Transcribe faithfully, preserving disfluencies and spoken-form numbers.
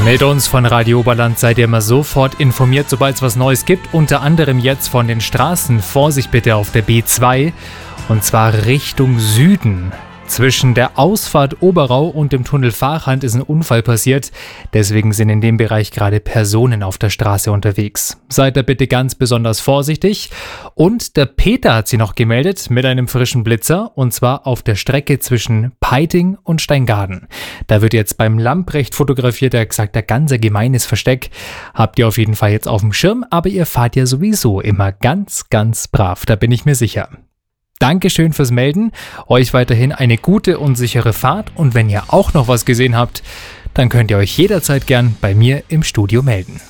Mit uns von Radio Oberland seid ihr immer sofort informiert, sobald es was Neues gibt. Unter anderem jetzt von den Straßen. Vorsicht bitte auf der B zwei und zwar Richtung Süden. Zwischen der Ausfahrt Oberau und dem Tunnel Fahrhand ist ein Unfall passiert. Deswegen sind in dem Bereich gerade Personen auf der Straße unterwegs. Seid da bitte ganz besonders vorsichtig. Und der Peter hat sie noch gemeldet mit einem frischen Blitzer. Und zwar auf der Strecke zwischen Peiting und Steingaden. Da wird jetzt beim Lamprecht fotografiert. Er hat gesagt, ein ganz gemeines Versteck. Habt ihr auf jeden Fall jetzt auf dem Schirm. Aber ihr fahrt ja sowieso immer ganz, ganz brav. Da bin ich mir sicher. Dankeschön fürs Melden, euch weiterhin eine gute und sichere Fahrt und wenn ihr auch noch was gesehen habt, dann könnt ihr euch jederzeit gern bei mir im Studio melden.